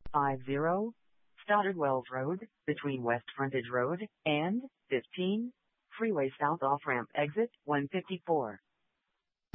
50, Stoddard Wells Road, between West Frontage Road and 15, Freeway South off-ramp exit 154.